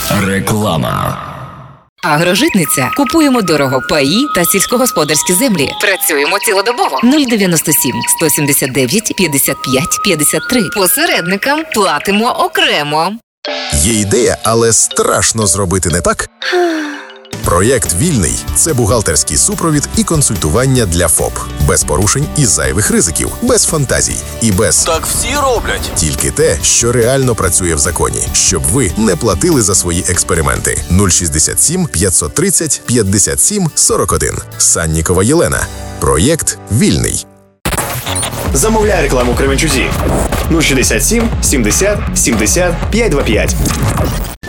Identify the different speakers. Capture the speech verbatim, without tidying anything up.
Speaker 1: Реклама.
Speaker 2: Агрожитниця. Купуємо дорого паї та сільськогосподарські землі. Працюємо цілодобово. нуль дев'яносто сім сто сімдесят дев'ять п'ятдесят п'ять п'ятдесят три. Посередникам платимо окремо.
Speaker 3: Є ідея, але страшно зробити не так? Проєкт «Вільний» – це бухгалтерський супровід і консультування для ФОП. Без порушень і зайвих ризиків, без фантазій і без
Speaker 4: «так всі роблять».
Speaker 3: Тільки те, що реально працює в законі, щоб ви не платили за свої експерименти. нуль шістдесят сім п'ятсот тридцять п'ятдесят сім сорок один. Саннікова Єлена. Проєкт «Вільний».
Speaker 5: Замовляй рекламу Кременчузі. нуль шістдесят сім сімдесят сімдесят п'ятсот двадцять п'ять.